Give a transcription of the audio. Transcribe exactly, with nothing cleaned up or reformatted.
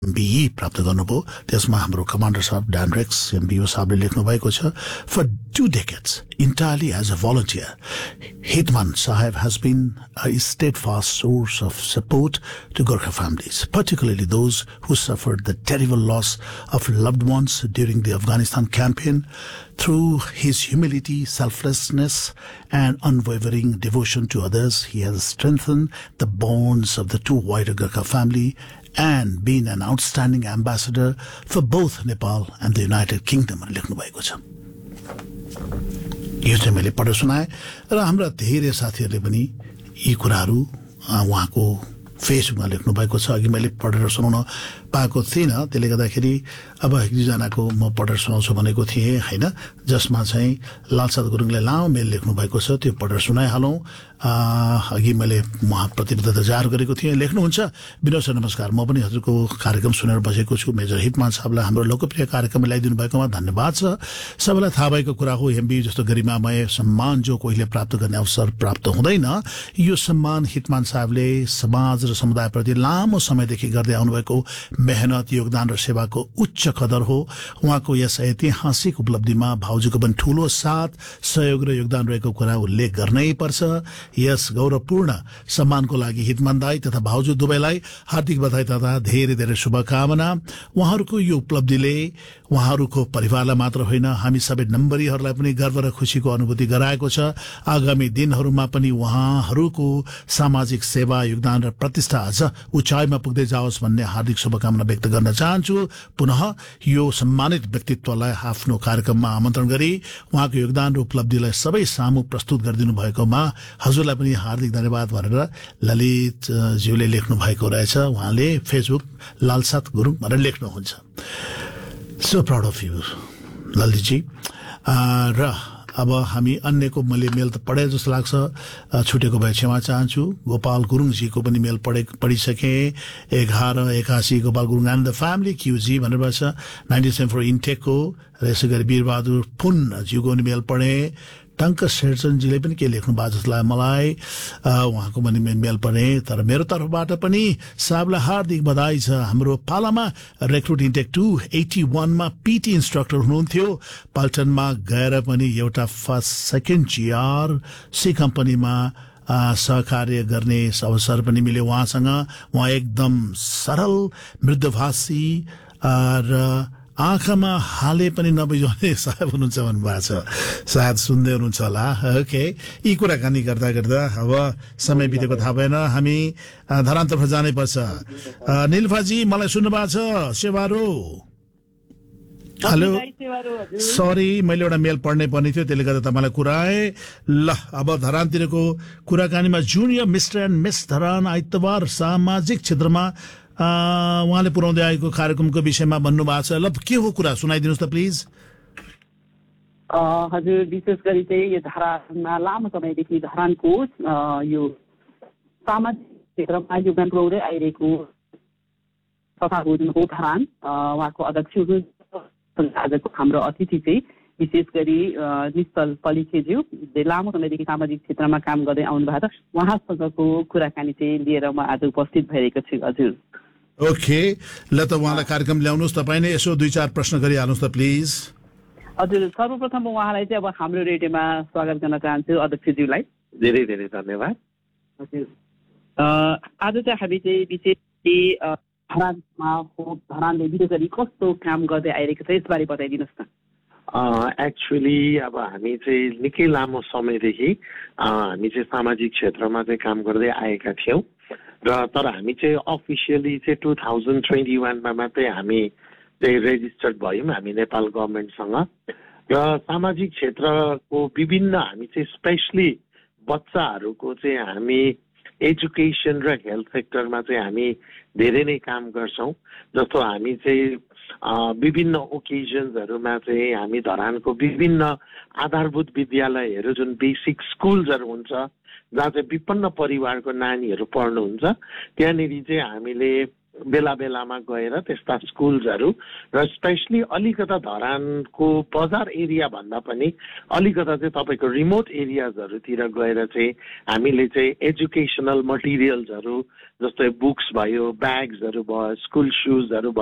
MB प्राप्त गर्नुभयो त्यसमा हाम्रो कमान्डर साहब डान्ड्रेक्स एमबीओ साहबले लेख्नु भएको छ for two decades entirely as a volunteer Hitman Sahib has been a steadfast source of support to Gorkha families, particularly those who suffered the terrible loss of loved ones during the Afghanistan campaign. Through his humility, selflessness and unwavering devotion to others, he has strengthened the bonds of the two wider Gorkha family and been an outstanding ambassador for both Nepal and the United Kingdom. लेख्नु भएको छ यो चाहिँ मैले पढेर सुनाएँ र हाम्रा धेरै साथीहरूले पनि यी कुराहरू उहाँको फेसबुकमा लेख्नु भएको छ अघि मैले पढेर सुनाउन पाएको थिइनँ त्यसले गर्दाखेरि अब एक दुईजनाको म पढेर सुनाउँछु भनेको थिएँ होइन जसमा चाहिँ लालसाद गुरुङले लामो मेल लेख्नु भएको छ त्यो पढेर सुनाइहालौँ अघि मैले उहाँ प्रतिबद्धता जाहेर गरेको थिएँ लेख्नुहुन्छ विनोद सर नमस्कार म पनि हजुरको कार्यक्रम सुनेर बसेको छु मेजर हिटमान साहबलाई हाम्रो लोकप्रिय कार्यक्रम ल्याइदिनु भएकोमा धन्यवाद छ सबैलाई थाहा भएको कुरा हो एमबी जस्तो गरिमामय सम्मान जो कोहीले प्राप्त गर्ने अवसर प्राप्त हुँदैन यो सम्मान हिटमान साहबले समाज र समुदायप्रति लामो समयदेखि गर्दै आउनुभएको मेहनत योगदान र सेवाको उच्च कदर हो उहाँको यस ऐतिहासिक उपलब्धिमा भाउजूको पनि ठूलो साथ सहयोग र योगदान रहेको कुरा उल्लेख गर्नै पर्छ यस गौरवपूर्ण सम्मानको लागि हितमान दाई तथा भाउजू दुवैलाई हार्दिक बधाई तथा धेरै धेरै शुभकामना उहाँहरूको यो उपलब्धिले उहाँहरूको परिवारलाई मात्र होइन हामी सबै नम्बरीहरूलाई पनि गर्व र खुशीको अनुभूति गराएको छ आगामी दिनहरूमा पनि उहाँहरूको सामाजिक सेवा योगदान र प्रतिष्ठा अझ उचाइमा पुग्दै जाओस् भन्ने हार्दिक शुभकामना व्यक्त गर्न चाहन्छु पुनः यो सम्मानित व्यक्तित्वलाई आफ्नो कार्यक्रममा आमन्त्रण गरी उहाँको योगदान र उपलब्धिलाई सबै सामु प्रस्तुत गरिदिनु भएकोमा हजुरलाई पनि हार्दिक धन्यवाद भनेर ललित ज्यूले लेख्नु भएको रहेछ उहाँले फेसबुक लालसाद गुरुङ भनेर लेख्नुहुन्छ so proud of you Lalitji र अब हामी अन्यको मैले मेल त पढे जस्तो लाग्छ छुटेको भए क्षमा चाहन्छु गोपाल गुरुङजीको पनि मेल पढे पढिसके एघार एकासी Gopal Gurung and the family क्युजी भनेर भन्छ नाइन्टी सेभेन फोर इन्टेकको र यसै गरी वीरबहादुर पुन ज्यूको पनि मेल पढे टङ्क शेरचन्दजीले पनि के लेख्नु भएको जस्तो लाग्यो मलाई उहाँको पनि मेल पढे तर मेरो तर्फबाट पनि साहबलाई हार्दिक बधाई छ हाम्रो पालामा रेक्रुट इन्टेक टू एटी वानमा पिटी इन्स्ट्रक्टर हुनुहुन्थ्यो पाल्टनमा गएर पनि एउटा फर्स्ट सेकेन्ड जिआर सी कम्पनीमा सहकार्य गर्ने अवसर पनि मिल्यो उहाँसँग उहाँ एकदम सरल मृदुभाषी र आँखामा हाले पनि नबिजाउने साहब हुनुहुन्छ भन्नुभएको छ सायद सुन्दै हुनुहुन्छ होला ओके यी कुराकानी गर्दा गर्दा अब समय बितेको थाहा भएन हामी धरानतर्फ जानै पर्छ निलफाजी मलाई सुन्नु भएको छ सेवारो हेलो सरी मैले एउटा मेल पढ्नै पर्ने थियो त्यसले गर्दा तपाईँलाई कुरा आए ल अब धरानतिरको कुराकानीमा junior mister and miss Dharan आइतबार सामाजिक क्षेत्रमा उहाँले पुर्याउँदै आएको कार्यक्रमको विषयमा भन्नुभएको छ ल के हो कुरा सुनाइदिनुहोस् त प्लिज हजुर विशेष गरी चाहिँ यो धरानमा लामो समयदेखि धरानको यो सामाजिक क्षेत्रमा योगदान पुर्याउँदै आइरहेको तथा हो धरान उहाँको अध्यक्ष आजको हाम्रो अतिथि चाहिँ विशेष गरी निश्चल पलिखेज्यू लामो समयदेखि सामाजिक क्षेत्रमा काम गर्दै आउनु भएको छ उहाँसँगको कुराकानी चाहिँ लिएर म आज उपस्थित भइरहेको छु हजुर ओके ल त उहाँलाई कार्यक्रम ल्याउनुहोस् तपाईँ नै यसो दुई चार प्रश्न गरिहाल्नुहोस् त प्लिज हजुर सर्वप्रथम उहाँलाई चाहिँ अब हाम्रो रेडियोमा स्वागत गर्न चाहन्छु अध्यक्षज्यूलाई धेरै धेरै धन्यवाद हजुर आज चाहिँ हामी चाहिँ विशेष धरानमा धरानले विशेष गरी कस्तो काम गर्दै आइरहेको छ यसबारे बताइदिनुहोस् न एक्चुअली अब हामी चाहिँ निकै लामो समयदेखि हामी चाहिँ सामाजिक क्षेत्रमा चाहिँ काम गर्दै आएका थियौँ र तर हामी चाहिँ अफिसियली चाहिँ टु थाउजन्ड ट्वेन्टी वानमा मात्रै हामी चाहिँ रेजिस्टर्ड भयौँ हामी नेपाल गभर्मेन्टसँग र सामाजिक क्षेत्रको विभिन्न हामी चाहिँ स्पेसली बच्चाहरूको चाहिँ हामी एजुकेसन र हेल्थ सेक्टरमा चाहिँ हामी धेरै नै काम गर्छौँ जस्तो हामी चाहिँ विभिन्न ओकेजन्सहरूमा चाहिँ हामी धरानको विभिन्न आधारभूत विद्यालयहरू जुन बेसिक स्कुल्सहरू हुन्छ जहाँ चाहिँ विपन्न परिवारको नानीहरू पढ्नुहुन्छ त्यहाँनिर चाहिँ हामीले बेला बेलामा गएर त्यस्ता स्कुल्सहरू र स्पेसली अलिकता धरानको बजार एरिया भन्दा पनि अलिकता चाहिँ तपाईँको रिमोट एरियाजहरूतिर गएर चाहिँ हामीले चाहिँ एजुकेसनल मटेरियल्सहरू जस्तै बुक्स भयो, ब्याग्सहरू भयो, स्कुल सुजहरू भयो